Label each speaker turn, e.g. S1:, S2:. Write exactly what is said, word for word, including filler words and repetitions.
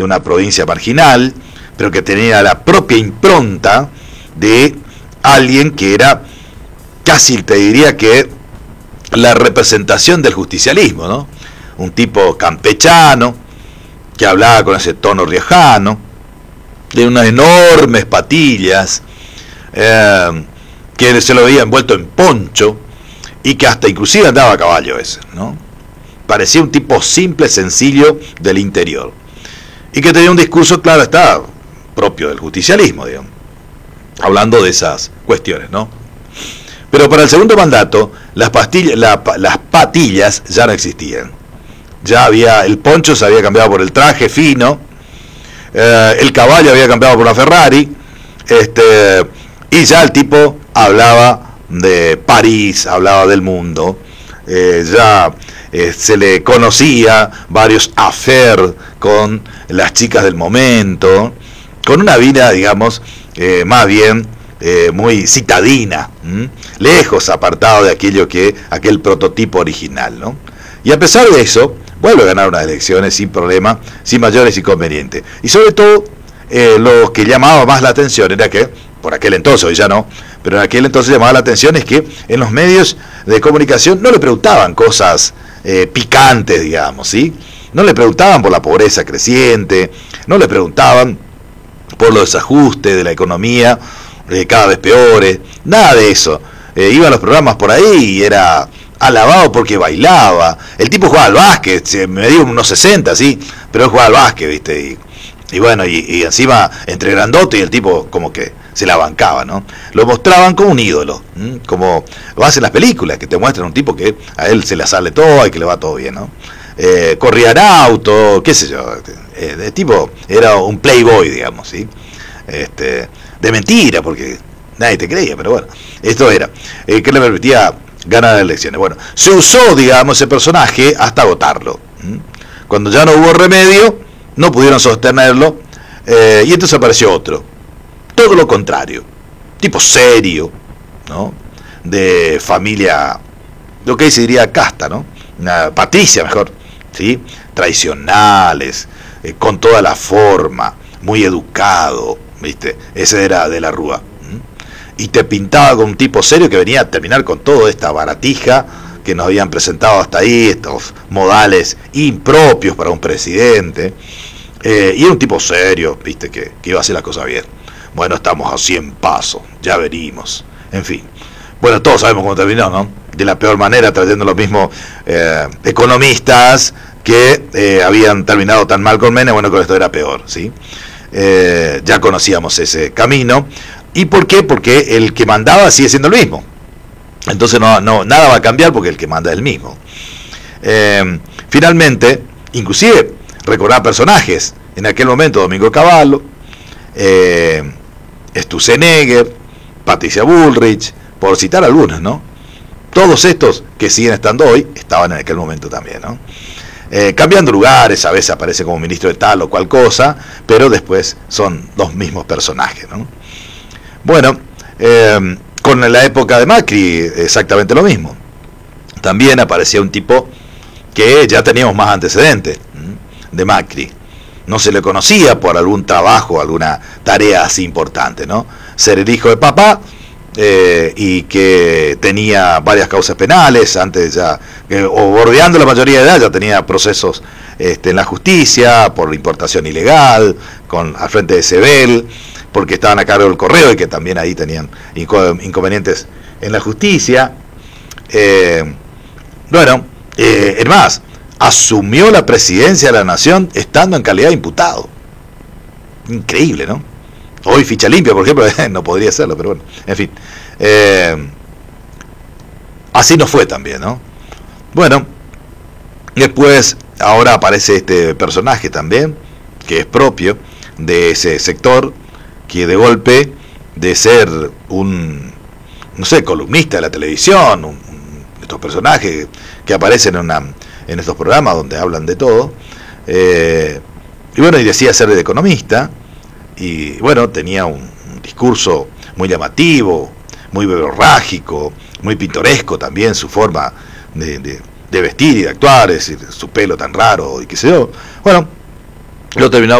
S1: de una provincia marginal, pero que tenía la propia impronta de alguien que era casi, te diría que, la representación del justicialismo, ¿no? Un tipo campechano, que hablaba con ese tono riojano, de unas enormes patillas, eh, que se lo veía envuelto en poncho, y que hasta inclusive andaba a caballo ese, ¿no? Parecía un tipo simple, sencillo, del interior, y que tenía un discurso, claro está, propio del justicialismo, digamos, hablando de esas cuestiones, ¿no? Pero para el segundo mandato, las, pastillas, la, las patillas ya no existían. Ya había, el poncho se había cambiado por el traje fino, eh, el caballo había cambiado por la Ferrari, este, y ya el tipo hablaba de París, hablaba del mundo, eh, ya eh, se le conocía varios affairs con las chicas del momento, con una vida, digamos, eh, más bien eh, muy citadina, ¿m? lejos, apartado de aquello que, aquel prototipo original, ¿no? Y a pesar de eso, vuelve a ganar unas elecciones sin problema, sin mayores inconvenientes. Y sobre todo, eh, lo que llamaba más la atención era que, por aquel entonces, hoy ya no, pero en aquel entonces llamaba la atención es que en los medios de comunicación no le preguntaban cosas eh, picantes, digamos, ¿sí? No le preguntaban por la pobreza creciente, no le preguntaban por los desajustes de la economía, eh, cada vez peores, nada de eso. Eh, iba a los programas por ahí y era alabado porque bailaba. El tipo jugaba al básquet, me dio unos sesenta, sí, pero él jugaba al básquet, ¿viste? Y, y bueno, y, y encima entre grandote y el tipo como que se la bancaba, ¿no? Lo mostraban como un ídolo, ¿m? Como lo hacen las películas, que te muestran un tipo que a él se le sale todo y que le va todo bien, ¿no? Eh, corría en auto, qué sé yo, eh, el tipo era un playboy, digamos, ¿sí? Este, de mentira, porque nadie te creía, pero bueno, esto era, eh, que le permitía ganar las elecciones. Bueno, se usó, digamos, ese personaje hasta agotarlo. ¿Mm? Cuando ya no hubo remedio, no pudieron sostenerlo, eh, y entonces apareció otro, todo lo contrario, tipo serio, ¿no? De familia, lo que se diría casta, ¿no? Una patricia mejor, ¿sí? Tradicionales, eh, con toda la forma, muy educado, ¿viste? Ese era de la Rúa. Y te pintaba con un tipo serio que venía a terminar con toda esta baratija que nos habían presentado hasta ahí, estos modales impropios para un presidente, eh, y era un tipo serio, viste, que, que iba a hacer las cosas bien. Bueno, estamos a cien pasos, ya venimos, en fin. Bueno, todos sabemos cómo terminó, ¿no? De la peor manera, trayendo los mismos eh, economistas que eh, habían terminado tan mal con Menem. Bueno, con esto era peor, ¿sí? Eh, ya conocíamos ese camino. ¿Y por qué? Porque el que mandaba sigue siendo el mismo. Entonces no, no, nada va a cambiar porque el que manda es el mismo. Eh, finalmente, inclusive, recordar personajes. En aquel momento, Domingo Cavallo, eh, Sturzenegger, Patricia Bullrich, por citar algunos, ¿no? Todos estos que siguen estando hoy, estaban en aquel momento también, ¿no? Eh, cambiando lugares, a veces aparece como ministro de tal o cual cosa, pero después son los mismos personajes, ¿no? Bueno, eh, con la época de Macri exactamente lo mismo. También aparecía un tipo que ya teníamos más antecedentes, ¿m? de Macri. No se le conocía por algún trabajo, alguna tarea así importante, ¿no? Ser el hijo de papá, eh, y que tenía varias causas penales, antes ya, eh, o bordeando la mayoría de edad, ya tenía procesos este, en la justicia por importación ilegal, con al frente de Sebel, porque estaban a cargo del correo y que también ahí tenían inconvenientes en la justicia. Eh, bueno, eh, es más, asumió la presidencia de la nación estando en calidad de imputado. Increíble, ¿no? Hoy ficha limpia, por ejemplo, no podría hacerlo, pero bueno, en fin. Eh, así no fue también, ¿no? Bueno, después, ahora aparece este personaje también, que es propio de ese sector, que de golpe de ser un, no sé, columnista de la televisión, un, un, estos personajes que aparecen en, una, en estos programas donde hablan de todo, eh, y bueno, y decía ser de economista, y bueno, tenía un, un discurso muy llamativo, muy verborrágico, muy pintoresco también, su forma de, de, de vestir y de actuar, es decir, su pelo tan raro y qué sé yo. Bueno, lo terminó